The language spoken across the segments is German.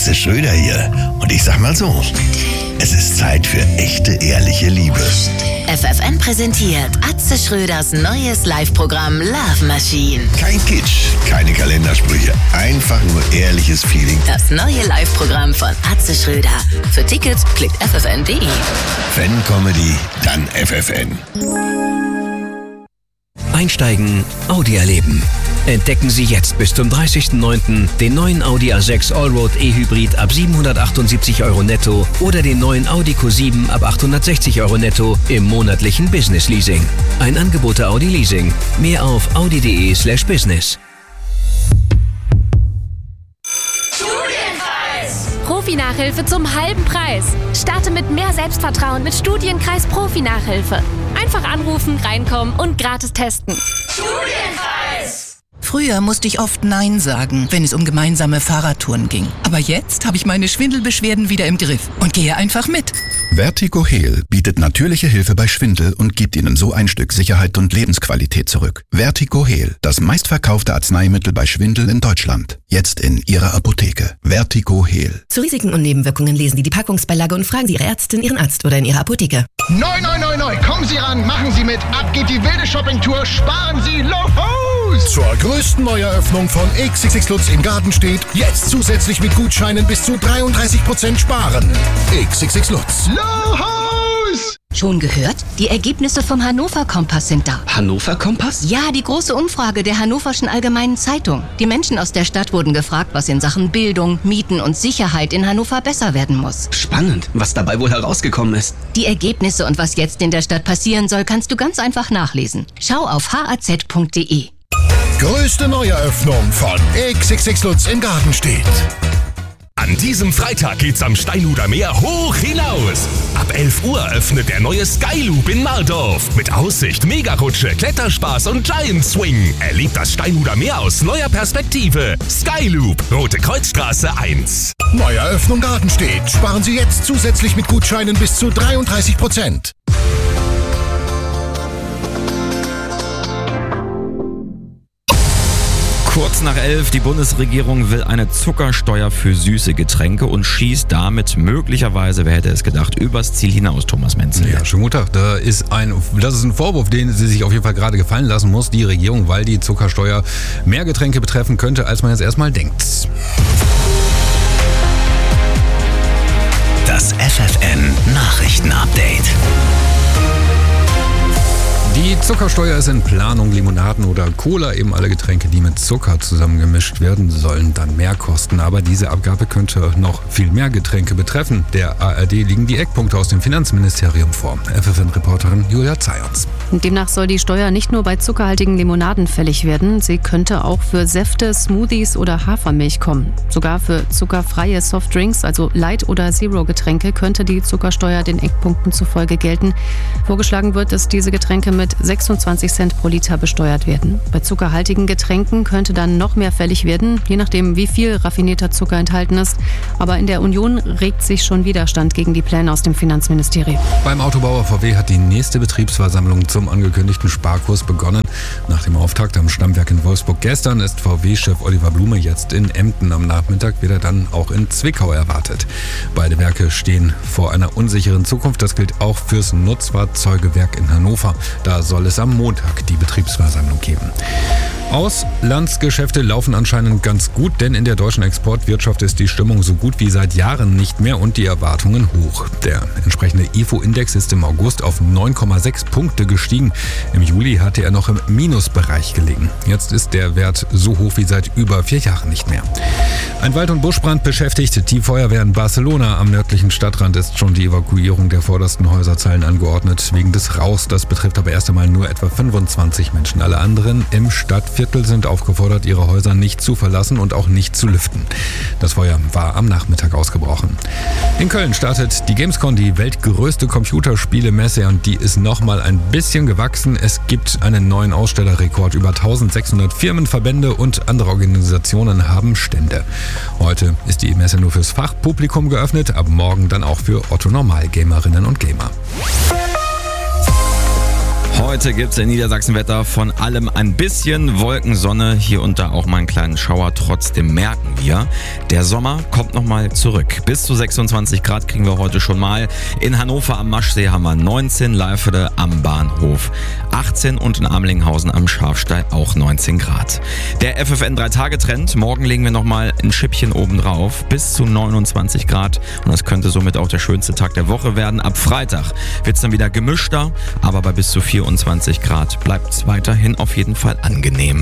Atze Schröder hier. Und ich sag mal so, es ist Zeit für echte, ehrliche Liebe. FFN präsentiert Atze Schröders neues Live-Programm Love Machine. Kein Kitsch, keine Kalendersprüche, einfach nur ehrliches Feeling. Das neue Live-Programm von Atze Schröder. Für Tickets klickt ffn.de. Wenn Comedy, dann FFN. Einsteigen, Audi erleben. Entdecken Sie jetzt bis zum 30.09. den neuen Audi A6 Allroad E-Hybrid ab 778 € netto oder den neuen Audi Q7 ab 860 € netto im monatlichen Business Leasing. Ein Angebot der Audi Leasing. Mehr auf audi.de/business. Profi-Nachhilfe zum halben Preis. Starte mit mehr Selbstvertrauen mit Studienkreis Profi-Nachhilfe. Einfach anrufen, reinkommen und gratis testen. Studienkreis! Früher musste ich oft Nein sagen, wenn es um gemeinsame Fahrradtouren ging. Aber jetzt habe ich meine Schwindelbeschwerden wieder im Griff und gehe einfach mit. Vertigo Heal bietet natürliche Hilfe bei Schwindel und gibt Ihnen so ein Stück Sicherheit und Lebensqualität zurück. Vertigo Heal, das meistverkaufte Arzneimittel bei Schwindel in Deutschland. Jetzt in Ihrer Apotheke. Vertigo Heal. Zu Risiken und Nebenwirkungen lesen Sie die Packungsbeilage und fragen Sie Ihre Ärztin, Ihren Arzt oder in Ihrer Apotheke. Neu! Kommen Sie ran, machen Sie mit. Ab geht die wilde Shoppingtour. Sparen Sie los! Zur größten Neueröffnung von XXX Lutz in Gartenstedt. Jetzt zusätzlich mit Gutscheinen bis zu 33% sparen. XXX Lutz. Los! Schon gehört? Die Ergebnisse vom Hannover Kompass sind da. Hannover Kompass? Ja, die große Umfrage der Hannoverschen Allgemeinen Zeitung. Die Menschen aus der Stadt wurden gefragt, was in Sachen Bildung, Mieten und Sicherheit in Hannover besser werden muss. Spannend, was dabei wohl herausgekommen ist. Die Ergebnisse und was jetzt in der Stadt passieren soll, kannst du ganz einfach nachlesen. Schau auf haz.de. Größte Neueröffnung von XXX Lutz in Gartenstedt. An diesem Freitag geht's am Steinhuder Meer hoch hinaus. Ab 11 Uhr öffnet der neue Skyloop in Mardorf. Mit Aussicht, Megarutsche, Kletterspaß und Giant Swing. Erlebt das Steinhuder Meer aus neuer Perspektive. Skyloop, Rote Kreuzstraße 1. Neueröffnung Gartenstedt. Sparen Sie jetzt zusätzlich mit Gutscheinen bis zu 33%. Kurz nach 11, die Bundesregierung will eine Zuckersteuer für süße Getränke und schießt damit möglicherweise, wer hätte es gedacht, übers Ziel hinaus, Thomas Menzel. Ja, schönen guten Tag. Das ist ein Vorwurf, den sie sich auf jeden Fall gerade gefallen lassen muss, die Regierung, weil die Zuckersteuer mehr Getränke betreffen könnte, als man jetzt erstmal denkt. Das FFN Nachrichtenupdate. Die Zuckersteuer ist in Planung. Limonaden oder Cola, eben alle Getränke, die mit Zucker zusammengemischt werden, sollen dann mehr kosten. Aber diese Abgabe könnte noch viel mehr Getränke betreffen. Der ARD liegen die Eckpunkte aus dem Finanzministerium vor. FFN-Reporterin Julia Zayons. Demnach soll die Steuer nicht nur bei zuckerhaltigen Limonaden fällig werden. Sie könnte auch für Säfte, Smoothies oder Hafermilch kommen. Sogar für zuckerfreie Softdrinks, also Light- oder Zero-Getränke, könnte die Zuckersteuer den Eckpunkten zufolge gelten. Vorgeschlagen wird, dass diese Getränke mit 26 Cent pro Liter besteuert werden. Bei zuckerhaltigen Getränken könnte dann noch mehr fällig werden, je nachdem, wie viel raffinierter Zucker enthalten ist. Aber in der Union regt sich schon Widerstand gegen die Pläne aus dem Finanzministerium. Beim Autobauer VW hat die nächste Betriebsversammlung zum angekündigten Sparkurs begonnen. Nach dem Auftakt am Stammwerk in Wolfsburg gestern ist VW-Chef Oliver Blume jetzt in Emden. Am Nachmittag wird er dann auch in Zwickau erwartet. Beide Werke stehen vor einer unsicheren Zukunft. Das gilt auch fürs Nutzfahrzeugewerk in Hannover. Da soll es am Montag die Betriebsversammlung geben. Auslandsgeschäfte laufen anscheinend ganz gut, denn in der deutschen Exportwirtschaft ist die Stimmung so gut wie seit Jahren nicht mehr und die Erwartungen hoch. Der entsprechende IFO-Index ist im August auf 9,6 Punkte gestiegen. Im Juli hatte er noch im Minusbereich gelegen. Jetzt ist der Wert so hoch wie seit über 4 Jahren nicht mehr. Ein Wald- und Buschbrand beschäftigt die Feuerwehr in Barcelona. Am nördlichen Stadtrand ist schon die Evakuierung der vordersten Häuserzeilen angeordnet, wegen des Rauchs. Das betrifft aber erst einmal nur etwa 25 Menschen. Alle anderen im Stadtviertel sind aufgefordert, ihre Häuser nicht zu verlassen und auch nicht zu lüften. Das Feuer war am Nachmittag ausgebrochen. In Köln startet die Gamescom, die weltgrößte Computerspielemesse, und die ist nochmal ein bisschen gewachsen. Es gibt einen neuen Ausstellerrekord. Über 1600 Firmen, Verbände und andere Organisationen haben Stände. Heute ist die Messe nur fürs Fachpublikum geöffnet, ab morgen dann auch für Otto-Normal-Gamerinnen und Gamer. Heute gibt es in Niedersachsen Wetter von allem ein bisschen. Wolken, Sonne, hier und da auch mal einen kleinen Schauer. Trotzdem merken wir, der Sommer kommt nochmal zurück. Bis zu 26 Grad kriegen wir heute schon mal. In Hannover am Maschsee haben wir 19, Leifede am Bahnhof 18 und in Amlinghausen am Schafsteig auch 19 Grad. Der FFN 3-Tage-Trend, morgen legen wir nochmal ein Schippchen oben drauf, bis zu 29 Grad. Und das könnte somit auch der schönste Tag der Woche werden. Ab Freitag wird es dann wieder gemischter, aber bei bis zu 24 Grad bleibt es weiterhin auf jeden Fall angenehm.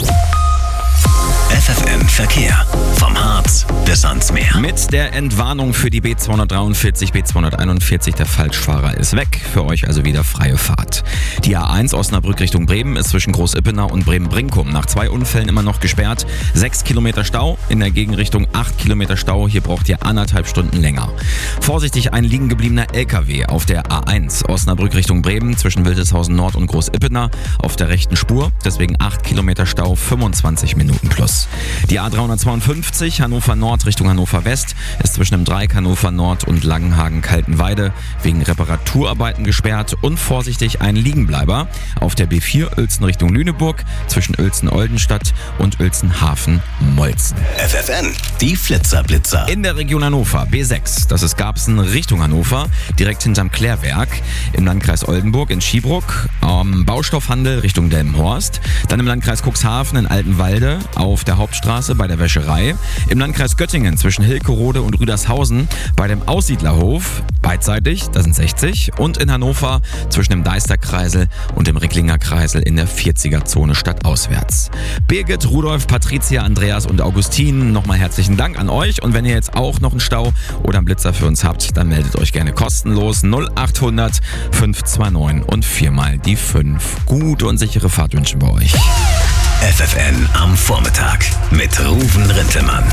FFN Verkehr. Vom Harz bis ans Meer. Mit der Entwarnung für die B243, B241, der Falschfahrer ist weg. Für euch also wieder freie Fahrt. Die A1 Osnabrück Richtung Bremen ist zwischen Groß-Ippenau und Bremen-Brinkum nach 2 Unfällen immer noch gesperrt. 6 Kilometer Stau, in der Gegenrichtung 8 Kilometer Stau. Hier braucht ihr 1,5 Stunden länger. Vorsichtig, ein liegen gebliebener LKW auf der A1 Osnabrück Richtung Bremen zwischen Wildeshausen Nord und Groß-Ippenau auf der rechten Spur. Deswegen 8 Kilometer Stau, 25 Minuten plus. Die A352 Hannover Nord Richtung Hannover West ist zwischen dem Dreieck Hannover Nord und Langenhagen-Kaltenweide wegen Reparaturarbeiten gesperrt. Und vorsichtig, ein Liegenbleiber auf der B4 Uelzen Richtung Lüneburg zwischen Uelzen-Oldenstadt und Uelzen-Hafen-Molzen. FFN, die Flitzerblitzer. In der Region Hannover B6, das ist Garbsen Richtung Hannover, direkt hinterm Klärwerk. Im Landkreis Oldenburg in Schiebruck, Baustoffhandel Richtung Delmenhorst. Dann im Landkreis Cuxhaven in Altenwalde auf der Hauptstraße bei der Wäscherei. Im Landkreis Göttingen zwischen Hilkerode und Rüdershausen bei dem Aussiedlerhof, beidseitig, da sind 60. Und in Hannover zwischen dem Deisterkreisel und dem Ricklinger Kreisel in der 40er-Zone stadtauswärts. Birgit, Rudolf, Patricia, Andreas und Augustin, nochmal herzlichen Dank an euch. Und wenn ihr jetzt auch noch einen Stau oder einen Blitzer für uns habt, dann meldet euch gerne kostenlos 0800 529 und 4 mal die 5. Gute und sichere Fahrt wünschen wir euch. FFN am Vormittag mit Ruven Rintelmann.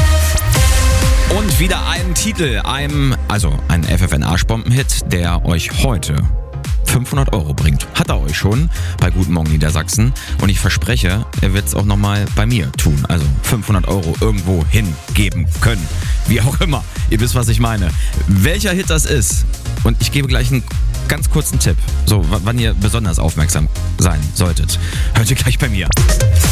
Und wieder ein Titel, ein FFN-Arschbomben-Hit, der euch heute 500 € bringt. Hat er euch schon bei Guten Morgen Niedersachsen. Und ich verspreche, er wird es auch nochmal bei mir tun. Also 500 € irgendwo hingeben können. Wie auch immer. Ihr wisst, was ich meine. Welcher Hit das ist. Und ich gebe gleich einen ganz kurzen Tipp. So, wann ihr besonders aufmerksam sein solltet. Hört ihr gleich bei mir.